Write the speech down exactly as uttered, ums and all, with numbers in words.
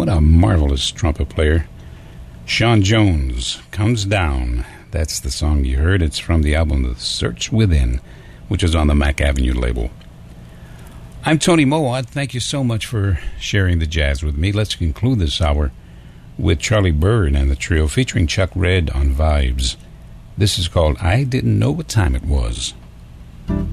What a marvelous trumpet player. Sean Jones, Comes Down. That's the song you heard. It's from the album The Search Within, which is on the Mack Avenue label. I'm Tony Mowat. Thank you so much for sharing the jazz with me. Let's conclude this hour with Charlie Byrd and the trio featuring Chuck Red on vibes. This is called I Didn't Know What Time It Was.